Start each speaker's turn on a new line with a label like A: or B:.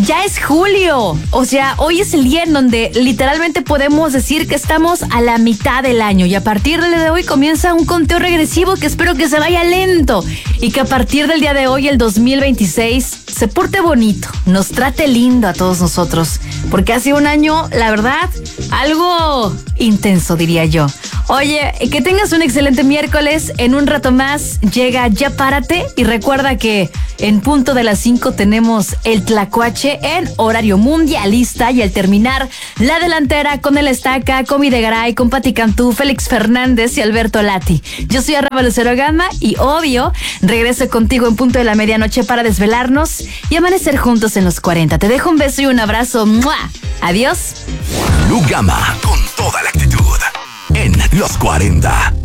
A: Ya es julio, o sea, hoy es el día en donde literalmente podemos decir que estamos a la mitad del año y a partir del día de hoy comienza un conteo regresivo que espero que se vaya lento y que a partir del día de hoy, el 2026, se porte bonito, nos trate lindo a todos nosotros, porque ha sido un año, la verdad, algo intenso, diría yo. Oye, que tengas un excelente miércoles. En un rato más llega Ya Párate y recuerda que en punto de las 5 tenemos el Tlacuache en horario mundialista y al terminar la delantera con el Estaca, con Videgaray, con Pati Cantú, Félix Fernández y Alberto Lati. Yo soy Arraba Lucero Gama y obvio regreso contigo en punto de la medianoche para desvelarnos y amanecer juntos en los 40. Te dejo un beso y un abrazo. ¡Mua! Adiós.
B: Lu Gama con toda la actitud en los 40.